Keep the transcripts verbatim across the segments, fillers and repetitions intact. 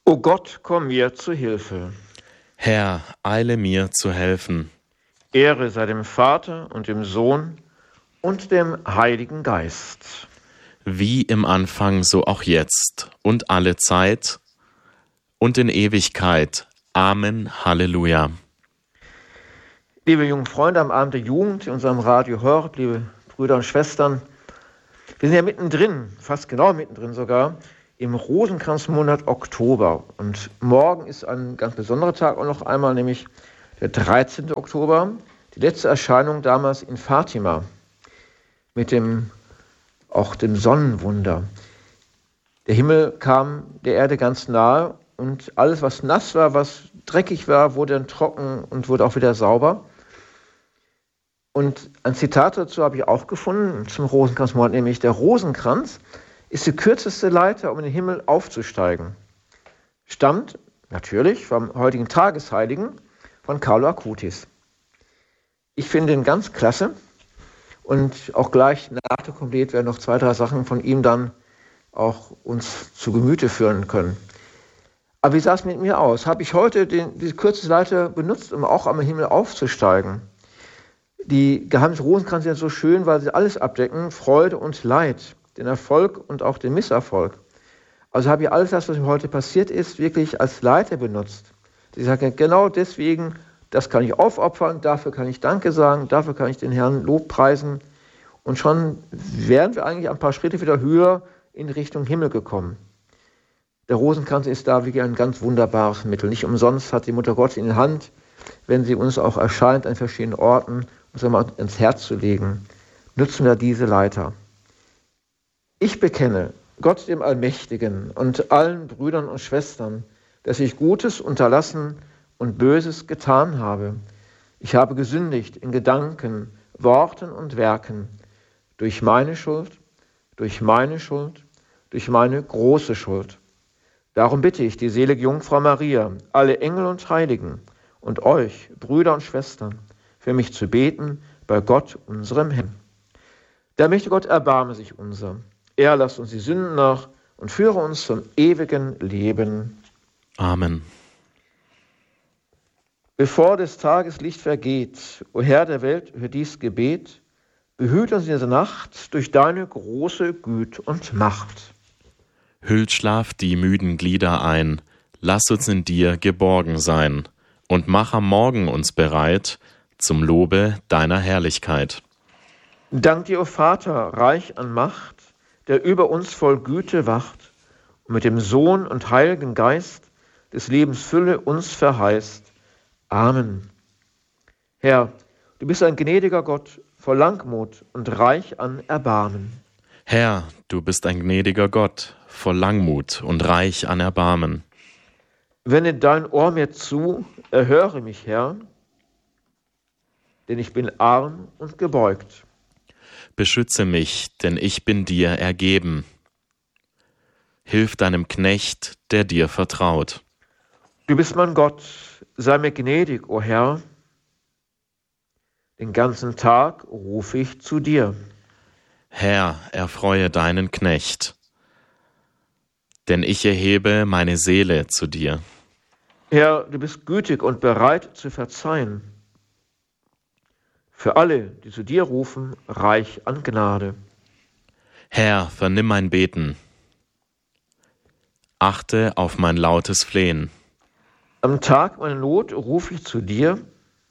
O Gott, komm mir zu Hilfe. Herr, eile mir zu helfen. Ehre sei dem Vater und dem Sohn und dem Heiligen Geist. Wie im Anfang, so auch jetzt und alle Zeit und in Ewigkeit. Amen. Halleluja. Liebe jungen Freunde am Abend der Jugend, in unserem Radio Horeb, liebe Brüder und Schwestern, wir sind ja mittendrin, fast genau mittendrin sogar, im Rosenkranzmonat Oktober. Und morgen ist ein ganz besonderer Tag auch noch einmal, nämlich der dreizehnte Oktober, die letzte Erscheinung damals in Fatima mit dem, auch dem Sonnenwunder. Der Himmel kam der Erde ganz nahe und alles, was nass war, was dreckig war, wurde dann trocken und wurde auch wieder sauber. Und ein Zitat dazu habe ich auch gefunden zum Rosenkranzmonat, nämlich: Der Rosenkranz ist die kürzeste Leiter, um in den Himmel aufzusteigen. Stammt natürlich vom heutigen Tagesheiligen von Carlo Acutis. Ich finde ihn ganz klasse und auch gleich nach der Komplett werden noch zwei, drei Sachen von ihm dann auch uns zu Gemüte führen können. Aber wie sah es mit mir aus? Habe ich heute den, diese kürzeste Leiter benutzt, um auch am Himmel aufzusteigen? Die Geheimnisse des Rosenkranzes sind so schön, weil sie alles abdecken, Freude und Leid, den Erfolg und auch den Misserfolg. Also habe ich alles das, was mir heute passiert ist, wirklich als Leiter benutzt. Ich sage, genau deswegen, das kann ich aufopfern, dafür kann ich Danke sagen, dafür kann ich den Herrn Lob preisen. Und schon wären wir eigentlich ein paar Schritte wieder höher in Richtung Himmel gekommen. Der Rosenkranz ist da wie ein ganz wunderbares Mittel. Nicht umsonst hat die Mutter Gottes in der Hand, wenn sie uns auch erscheint an verschiedenen Orten, uns einmal ins Herz zu legen. Nutzen wir diese Leiter. Ich bekenne Gott dem Allmächtigen und allen Brüdern und Schwestern, dass ich Gutes unterlassen und Böses getan habe. Ich habe gesündigt in Gedanken, Worten und Werken, durch meine Schuld, durch meine Schuld, durch meine große Schuld. Darum bitte ich die selige Jungfrau Maria, alle Engel und Heiligen und euch, Brüder und Schwestern, für mich zu beten bei Gott, unserem Herrn. Der möchte Gott erbarme sich unser. Er lasst uns die Sünden nach und führe uns zum ewigen Leben. Amen. Bevor des Tages Licht vergeht, o Herr der Welt, hör dies Gebet, behüte uns in dieser Nacht durch deine große Güte und Macht. Hüllt Schlaf die müden Glieder ein, lass uns in dir geborgen sein und mach am Morgen uns bereit zum Lobe deiner Herrlichkeit. Dank dir, o Vater, reich an Macht, der über uns voll Güte wacht und mit dem Sohn und Heiligen Geist des Lebens Fülle uns verheißt. Amen. Herr, du bist ein gnädiger Gott, voll Langmut und reich an Erbarmen. Herr, du bist ein gnädiger Gott, voll Langmut und reich an Erbarmen. Wende dein Ohr mir zu, erhöre mich, Herr, denn ich bin arm und gebeugt. Beschütze mich, denn ich bin dir ergeben. Hilf deinem Knecht, der dir vertraut. Du bist mein Gott, sei mir gnädig, o Herr. Den ganzen Tag rufe ich zu dir. Herr, erfreue deinen Knecht, denn ich erhebe meine Seele zu dir. Herr, du bist gütig und bereit zu verzeihen. Für alle, die zu dir rufen, reich an Gnade. Herr, vernimm mein Beten. Achte auf mein lautes Flehen. Am Tag meiner Not rufe ich zu dir,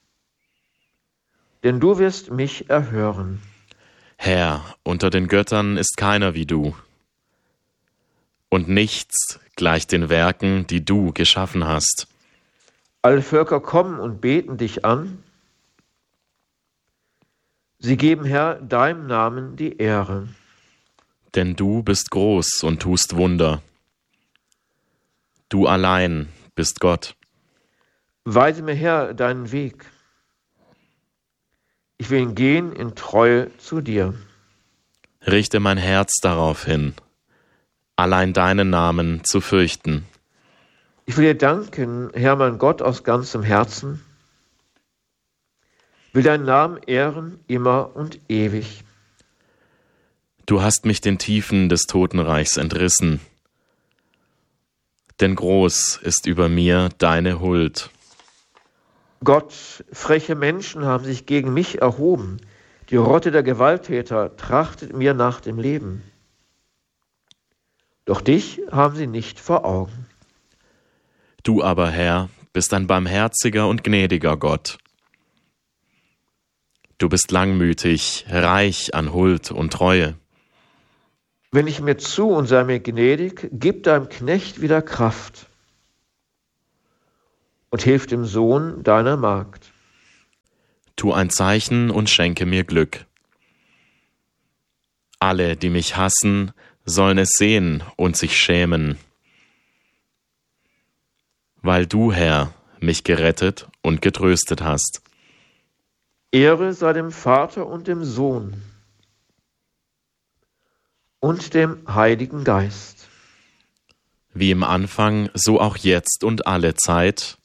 denn du wirst mich erhören. Herr, unter den Göttern ist keiner wie du, und nichts gleicht den Werken, die du geschaffen hast. Alle Völker kommen und beten dich an. Sie geben, Herr, deinem Namen die Ehre. Denn du bist groß und tust Wunder. Du allein bist Gott. Weise mir, Herr, deinen Weg. Ich will ihn gehen in Treue zu dir. Richte mein Herz darauf hin, allein deinen Namen zu fürchten. Ich will dir danken, Herr, mein Gott, aus ganzem Herzen. Will deinen Namen ehren, immer und ewig. Du hast mich den Tiefen des Totenreichs entrissen. denn groß ist über mir deine Huld. Gott, freche Menschen haben sich gegen mich erhoben. Die Rotte der Gewalttäter trachtet mir nach dem Leben. Doch dich haben sie nicht vor Augen. Du aber, Herr, bist ein barmherziger und gnädiger Gott. Du bist langmütig, reich an Huld und Treue. Wenn ich mir zu und sei mir gnädig, gib deinem Knecht wieder Kraft und hilf dem Sohn deiner Magd. Tu ein Zeichen und schenke mir Glück. Alle, die mich hassen, sollen es sehen und sich schämen. Weil du, Herr, mich gerettet und getröstet hast. Ehre sei dem Vater und dem Sohn und dem Heiligen Geist. Wie im Anfang, so auch jetzt und alle Zeit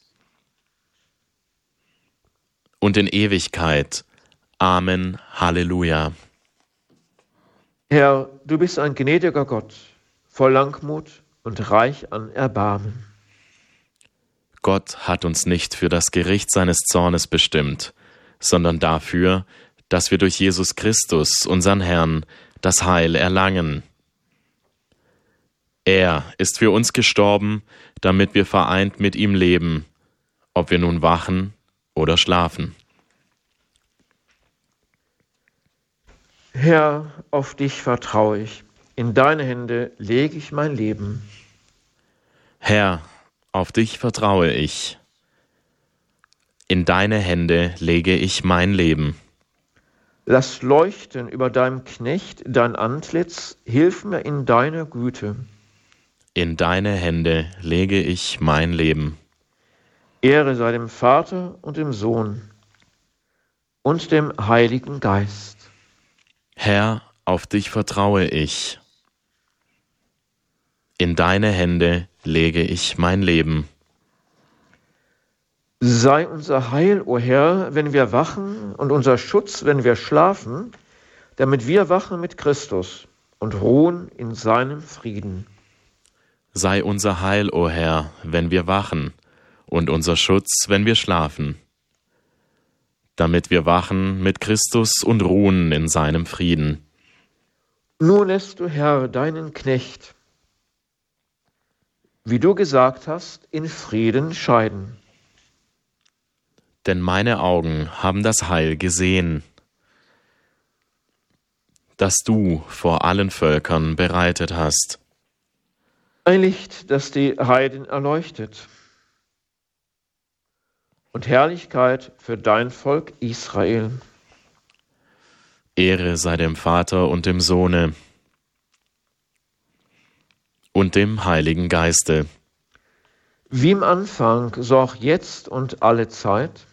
und in Ewigkeit. Amen. Halleluja. Herr, du bist ein gnädiger Gott, voll Langmut und reich an Erbarmen. Gott hat uns nicht für das Gericht seines Zornes bestimmt, sondern dafür, dass wir durch Jesus Christus, unseren Herrn, das Heil erlangen. Er ist für uns gestorben, damit wir vereint mit ihm leben, ob wir nun wachen oder schlafen. Herr, auf dich vertraue ich, in deine Hände lege ich mein Leben. Herr, auf dich vertraue ich. In deine Hände lege ich mein Leben. Lass leuchten über deinem Knecht dein Antlitz, hilf mir in deiner Güte. In deine Hände lege ich mein Leben. Ehre sei dem Vater und dem Sohn und dem Heiligen Geist. Herr, auf dich vertraue ich. In deine Hände lege ich mein Leben. Sei unser Heil, o Herr, wenn wir wachen, und unser Schutz, wenn wir schlafen, damit wir wachen mit Christus und ruhen in seinem Frieden. Sei unser Heil, o Herr, wenn wir wachen, und unser Schutz, wenn wir schlafen, damit wir wachen mit Christus und ruhen in seinem Frieden. Nun lässt du, Herr, deinen Knecht, wie du gesagt hast, in Frieden scheiden. Denn meine Augen haben das Heil gesehen, das du vor allen Völkern bereitet hast. Ein Licht, das die Heiden erleuchtet, und Herrlichkeit für dein Volk Israel. Ehre sei dem Vater und dem Sohne und dem Heiligen Geiste. Wie im Anfang, so auch jetzt und alle Zeit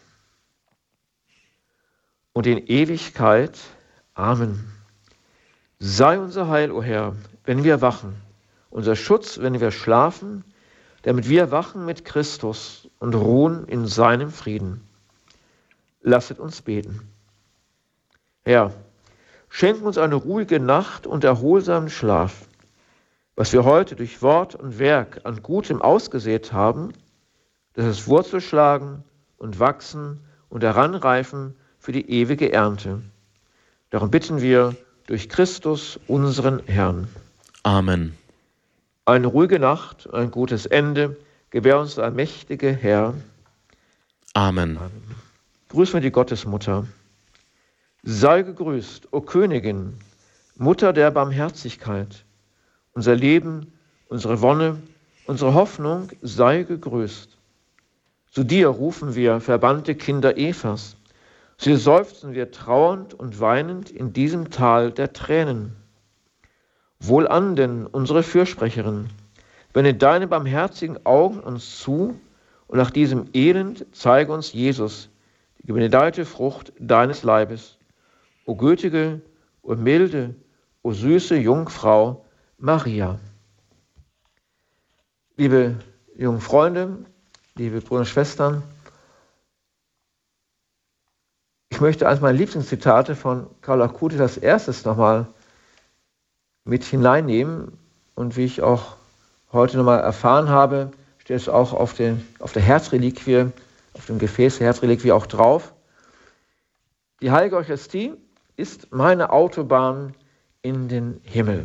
und in Ewigkeit. Amen. Sei unser Heil, o Herr, wenn wir wachen, unser Schutz, wenn wir schlafen, damit wir wachen mit Christus und ruhen in seinem Frieden. Lasset uns beten. Herr, schenk uns eine ruhige Nacht und erholsamen Schlaf. Was wir heute durch Wort und Werk an Gutem ausgesät haben, dass es Wurzel schlagen und wachsen und heranreifen für die ewige Ernte. Darum bitten wir durch Christus, unseren Herrn. Amen. Eine ruhige Nacht, ein gutes Ende, gewähr uns der allmächtige Herr. Amen. Grüß mir die Gottesmutter. Sei gegrüßt, o Königin, Mutter der Barmherzigkeit. Unser Leben, unsere Wonne, unsere Hoffnung sei gegrüßt. Zu dir rufen wir, verbannte Kinder Evas. Zu dir seufzen wir trauernd und weinend in diesem Tal der Tränen. Wohlan denn, unsere Fürsprecherin, wende deine barmherzigen Augen uns zu und nach diesem Elend zeige uns Jesus, die gebenedeite Frucht deines Leibes. O gütige, o milde, o süße Jungfrau Maria. Liebe jungen Freunde, liebe Brüder und Schwestern, ich möchte eines meiner Lieblingszitate von Karl Acutis als erstes nochmal mit hineinnehmen und wie ich auch heute nochmal erfahren habe, steht es auch auf, den, auf der Herzreliquie, auf dem Gefäß der Herzreliquie auch drauf. Die Heilige Eucharistie ist meine Autobahn in den Himmel.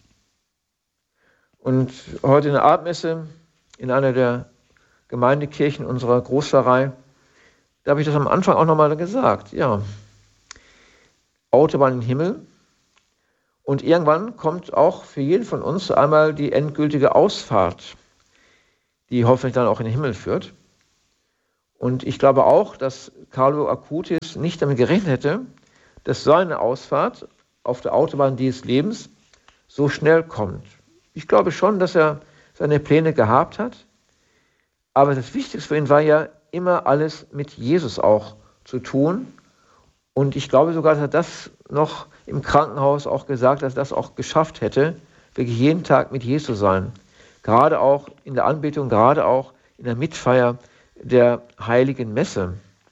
Und heute in der Abendmesse, in einer der Gemeindekirchen unserer Großpfarrei, da habe ich das am Anfang auch nochmal gesagt. Ja, Autobahn in den Himmel. Und irgendwann kommt auch für jeden von uns einmal die endgültige Ausfahrt, die hoffentlich dann auch in den Himmel führt. Und ich glaube auch, dass Carlo Acutis nicht damit gerechnet hätte, dass seine Ausfahrt auf der Autobahn dieses Lebens so schnell kommt. Ich glaube schon, dass er seine Pläne gehabt hat, aber das Wichtigste für ihn war ja immer alles mit Jesus auch zu tun. Und ich glaube sogar, dass er das noch im Krankenhaus auch gesagt, dass er das auch geschafft hätte, wirklich jeden Tag mit Jesus zu sein. Gerade auch in der Anbetung, gerade auch in der Mitfeier der Heiligen Messe.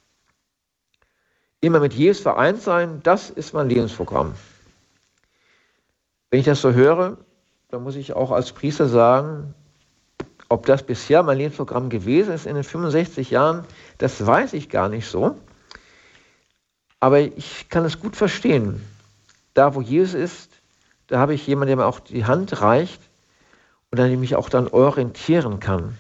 Immer mit Jesus vereint sein, das ist mein Lebensprogramm. Wenn ich das so höre, dann muss ich auch als Priester sagen, ob das bisher mein Lebensprogramm gewesen ist in den fünfundsechzig Jahren, das weiß ich gar nicht so. Aber ich kann es gut verstehen. Da, wo Jesus ist, da habe ich jemanden, der mir auch die Hand reicht und an dem ich auch dann orientieren kann.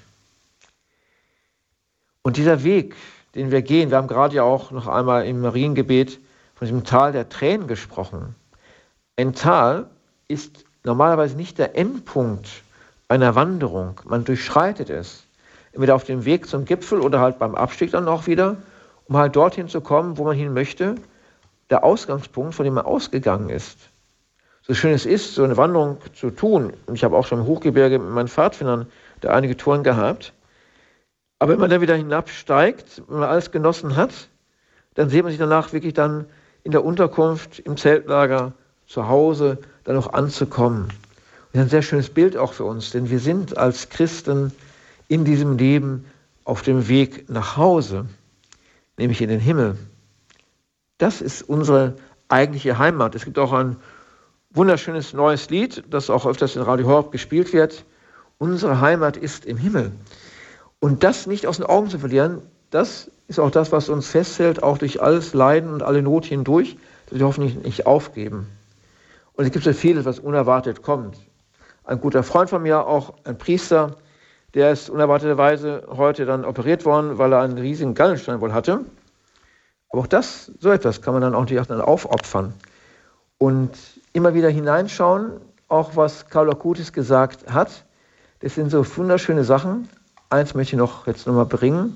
Und dieser Weg, den wir gehen, wir haben gerade ja auch noch einmal im Mariengebet von diesem Tal der Tränen gesprochen. Ein Tal ist normalerweise nicht der Endpunkt einer Wanderung. Man durchschreitet es. Entweder auf dem Weg zum Gipfel oder halt beim Abstieg dann auch wieder, um halt dorthin zu kommen, wo man hin möchte. Der Ausgangspunkt, von dem man ausgegangen ist. So schön es ist, so eine Wanderung zu tun. Und ich habe auch schon im Hochgebirge mit meinen Pfadfindern da einige Touren gehabt. Aber wenn man dann wieder hinabsteigt, wenn man alles genossen hat, dann sieht man sich danach wirklich dann in der Unterkunft, im Zeltlager, zu Hause, dann auch anzukommen. Und das ist ein sehr schönes Bild auch für uns, denn wir sind als Christen in diesem Leben auf dem Weg nach Hause, nämlich in den Himmel. Das ist unsere eigentliche Heimat. Es gibt auch ein wunderschönes neues Lied, das auch öfters in Radio Horeb gespielt wird. Unsere Heimat ist im Himmel. Und das nicht aus den Augen zu verlieren, das ist auch das, was uns festhält, auch durch alles Leiden und alle Not hindurch, dass wir hoffentlich nicht aufgeben. Und es gibt so vieles, was unerwartet kommt. Ein guter Freund von mir, auch ein Priester, der ist unerwarteterweise heute dann operiert worden, weil er einen riesigen Gallenstein wohl hatte. Aber auch das, so etwas kann man dann auch natürlich dann aufopfern. Und immer wieder hineinschauen, auch was Carlo Acutis gesagt hat. Das sind so wunderschöne Sachen. Eins möchte ich noch jetzt nochmal bringen.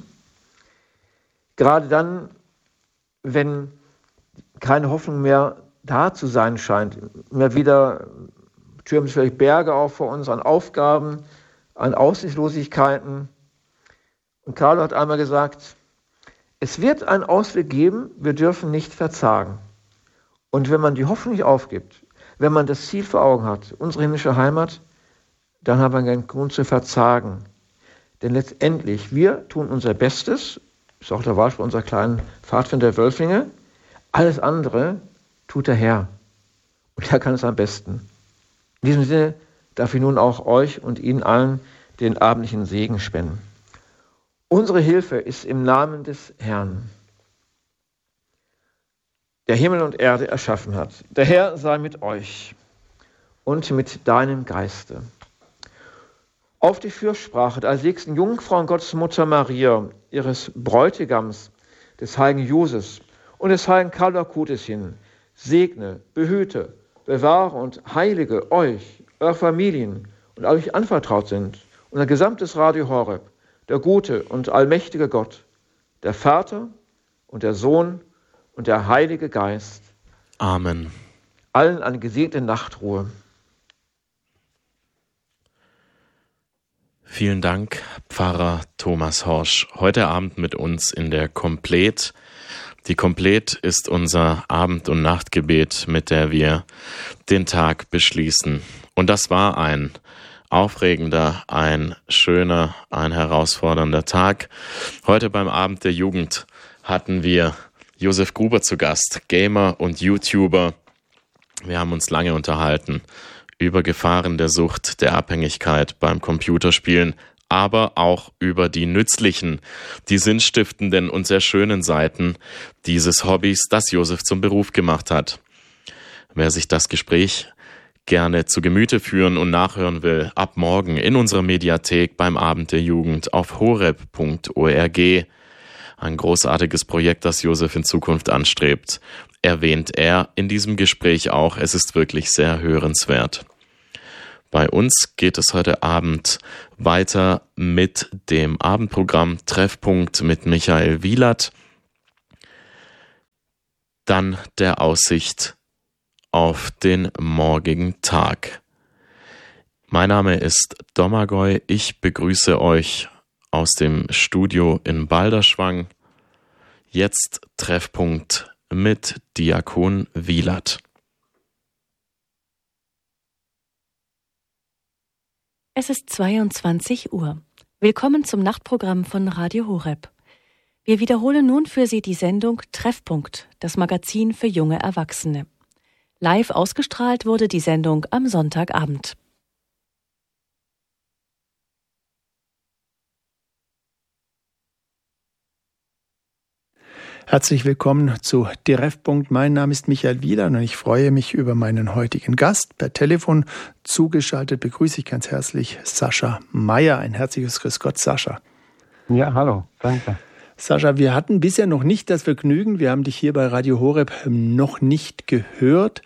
Gerade dann, wenn keine Hoffnung mehr da zu sein scheint, immer wieder türmen sich vielleicht Berge auf vor uns an Aufgaben, an Aussichtslosigkeiten. Und Carlo hat einmal gesagt, es wird einen Ausweg geben, wir dürfen nicht verzagen. Und wenn man die Hoffnung nicht aufgibt, wenn man das Ziel vor Augen hat, unsere himmlische Heimat, dann haben wir keinen Grund zu verzagen. Denn letztendlich, wir tun unser Bestes, ist auch der Wahlspruch unserer kleinen Pfadfinder Wölflinge, alles andere tut der Herr. Und er kann es am besten. In diesem Sinne darf ich nun auch euch und Ihnen allen den abendlichen Segen spenden. Unsere Hilfe ist im Namen des Herrn, der Himmel und Erde erschaffen hat. Der Herr sei mit euch und mit deinem Geiste. Auf die Fürsprache der allsegneten Jungfrau und Gottesmutter Maria, ihres Bräutigams, des heiligen Josef und des heiligen Carlo Acutis hin, segne, behüte, bewahre und heilige euch, eure Familien und alle euch anvertraut sind, unser gesamtes Radio Horeb, der gute und allmächtige Gott, der Vater und der Sohn und der Heilige Geist. Amen. Allen eine gesegnete Nachtruhe. Vielen Dank, Pfarrer Thomas Horsch. Heute Abend mit uns in der Komplet. Die Komplet ist unser Abend- und Nachtgebet, mit der wir den Tag beschließen. Und das war ein aufregender, ein schöner, ein herausfordernder Tag. Heute beim Abend der Jugend hatten wir Josef Gruber zu Gast, Gamer und YouTuber. Wir haben uns lange unterhalten über Gefahren der Sucht, der Abhängigkeit beim Computerspielen, aber auch über die nützlichen, die sinnstiftenden und sehr schönen Seiten dieses Hobbys, das Josef zum Beruf gemacht hat. Wer sich das Gespräch gerne zu Gemüte führen und nachhören will, ab morgen in unserer Mediathek beim Abend der Jugend auf horeb punkt org. Ein großartiges Projekt, das Josef in Zukunft anstrebt, erwähnt er in diesem Gespräch auch. Es ist wirklich sehr hörenswert. Bei uns geht es heute Abend weiter mit dem Abendprogramm Treffpunkt mit Michael Wielert. Dann der Aussicht auf den morgigen Tag. Mein Name ist Domagoj. Ich begrüße euch aus dem Studio in Balderschwang. Jetzt Treffpunkt mit Diakon Wielert. Es ist zweiundzwanzig Uhr. Willkommen zum Nachtprogramm von Radio Horeb. Wir wiederholen nun für Sie die Sendung Treffpunkt, das Magazin für junge Erwachsene. Live ausgestrahlt wurde die Sendung am Sonntagabend. Herzlich willkommen zu Treffpunkt. Mein Name ist Michael Wielert und ich freue mich über meinen heutigen Gast. Per Telefon zugeschaltet begrüße ich ganz herzlich Sascha Meyer. Ein herzliches Grüß Gott, Sascha. Ja, hallo, danke. Sascha, wir hatten bisher noch nicht das Vergnügen, wir haben dich hier bei Radio Horeb noch nicht gehört.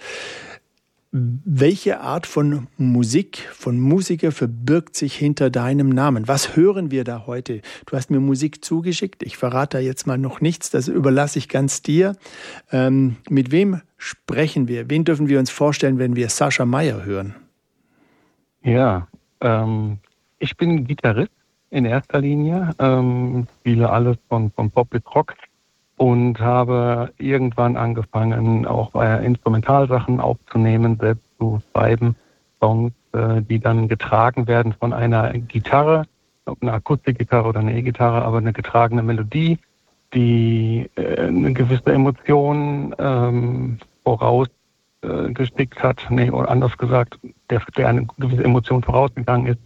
Welche Art von Musik, von Musiker verbirgt sich hinter deinem Namen? Was hören wir da heute? Du hast mir Musik zugeschickt, ich verrate da jetzt mal noch nichts, das überlasse ich ganz dir. Ähm, mit wem sprechen wir? Wen dürfen wir uns vorstellen, wenn wir Sascha Meyer hören? Ja, ähm, ich bin Gitarrist. In erster Linie, ähm, spiele alles von, von Pop bis Rock und habe irgendwann angefangen, auch äh, Instrumentalsachen aufzunehmen, selbst zu schreiben, Songs, äh, die dann getragen werden von einer Gitarre, ob eine Akustikgitarre oder eine E-Gitarre, aber eine getragene Melodie, die äh, eine gewisse Emotion ähm, vorausgestickt äh, hat, nee, oder anders gesagt, der, der eine gewisse Emotion vorausgegangen ist,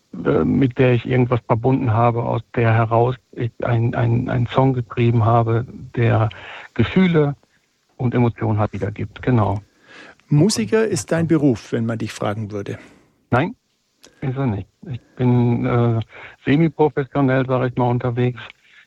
mit der ich irgendwas verbunden habe, aus der heraus ich einen ein Song geschrieben habe, der Gefühle und Emotionen hat, wiedergibt. Genau. Musiker ist dein Beruf, wenn man dich fragen würde? Nein, ist er nicht. Ich bin äh, semi-professionell, sage ich mal, unterwegs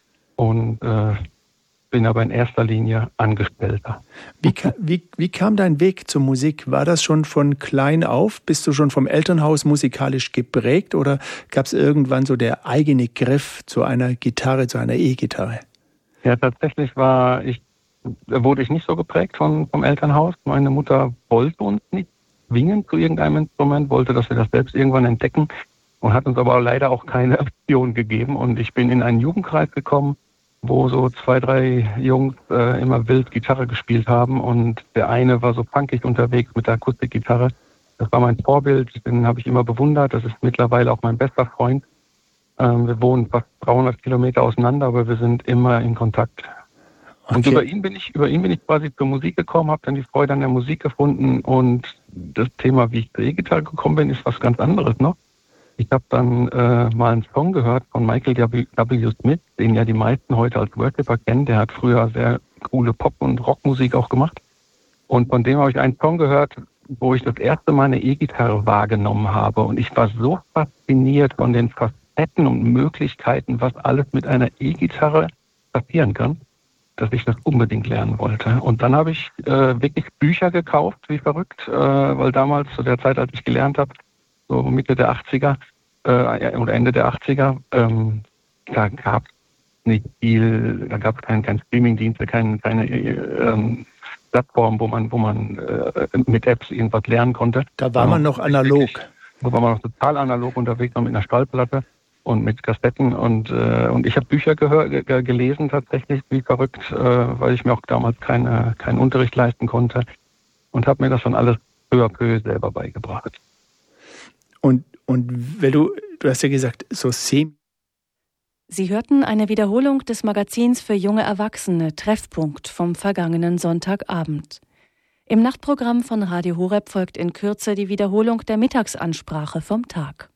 und äh, bin aber in erster Linie Angestellter. Wie, wie, wie kam dein Weg zur Musik? War das schon von klein auf? Bist du schon vom Elternhaus musikalisch geprägt oder gab es irgendwann so der eigene Griff zu einer Gitarre, zu einer E-Gitarre? Ja, tatsächlich war ich, wurde ich nicht so geprägt von, vom Elternhaus. Meine Mutter wollte uns nicht zwingen zu irgendeinem Instrument, wollte, dass wir das selbst irgendwann entdecken und hat uns aber leider auch keine Option gegeben. Und ich bin in einen Jugendkreis gekommen, wo so zwei, drei Jungs äh, immer wild Gitarre gespielt haben und der eine war so punkig unterwegs mit der Akustikgitarre. Das war mein Vorbild, den habe ich immer bewundert. Das ist mittlerweile auch mein bester Freund. Ähm, wir wohnen fast dreihundert Kilometer auseinander, aber wir sind immer in Kontakt. Okay. Und über ihn bin ich, über ihn bin ich quasi zur Musik gekommen, habe dann die Freude an der Musik gefunden und das Thema, wie ich zur E-Gitarre gekommen bin, ist was ganz anderes noch. Ich habe dann äh, mal einen Song gehört von Michael W. Smith, den ja die meisten heute als Worshipper kennen. Der hat früher sehr coole Pop- und Rockmusik auch gemacht. Und von dem habe ich einen Song gehört, wo ich das erste Mal eine E-Gitarre wahrgenommen habe. Und ich war so fasziniert von den Facetten und Möglichkeiten, was alles mit einer E-Gitarre passieren kann, dass ich das unbedingt lernen wollte. Und dann habe ich äh, wirklich Bücher gekauft, wie verrückt, äh, weil damals, zu der Zeit, als ich gelernt habe, so Mitte der achtziger äh, oder Ende der achtziger, ähm, da gab es nicht viel, da gab es keinen kein Streamingdienst, keine, keine ähm, Plattform, wo man, wo man äh, mit Apps irgendwas lernen konnte. Da war man noch analog. Da war man noch total analog unterwegs, noch mit einer Schallplatte und mit Kassetten. Und, äh, und ich habe Bücher gehör, g- gelesen tatsächlich, wie verrückt, äh, weil ich mir auch damals keine, keinen Unterricht leisten konnte. Und habe mir das dann alles peu à peu selber beigebracht. Und, und wenn du, du hast ja gesagt, so semi. Sie hörten eine Wiederholung des Magazins für junge Erwachsene Treffpunkt vom vergangenen Sonntagabend. Im Nachtprogramm von Radio Horeb folgt in Kürze die Wiederholung der Mittagsansprache vom Tag.